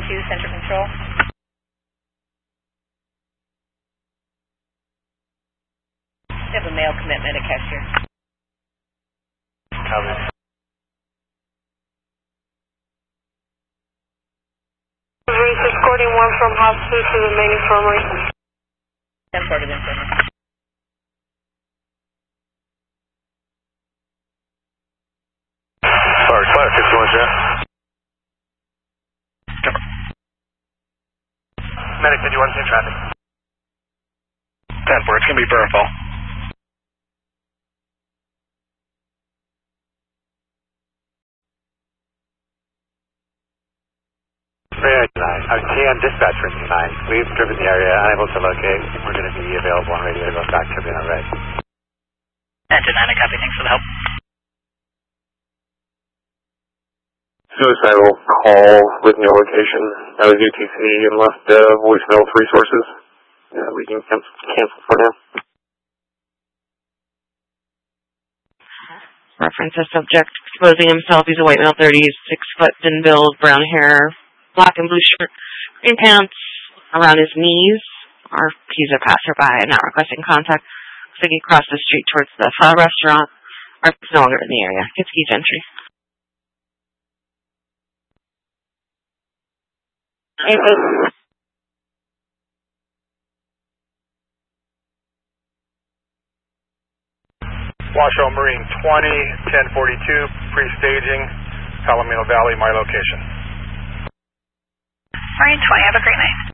Center Control. We have a male commitment at cashier. Covered. Escorting one from house 2 to the main infirmary. 10-4 to the infirmary. Sorry, Class 61, Jet. Medic, did you want to see traffic? 10-4, it's going to be Burnfall. TM dispatch for 9. We've driven the area, unable to locate. We're going to be available on radio going back to being on red. Enter 9, I copy. Thanks for the help. Suicidal call with no location out of UTC and left voicemail with resources. We can cancel for now. Reference a subject exposing himself. He's a white male, 30s, 6 foot, thin build, brown hair, black and blue shirt, green pants around his knees. He's a passerby, not requesting contact. Looks like he crossed the street towards the pho restaurant. Or is no longer in the area. Gets keys entry. Washoe Marine 20, 1042, pre-staging, Palomino Valley, my location. Marine 20, have a great night.